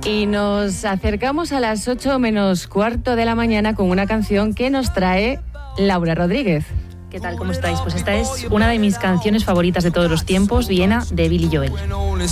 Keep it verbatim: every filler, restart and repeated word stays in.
Y nos acercamos a las ocho menos cuarto de la mañana con una canción que nos trae Laura Rodríguez. ¿Qué tal? ¿Cómo estáis? Pues esta es una de mis canciones favoritas de todos los tiempos, Viena, de Billy Joel.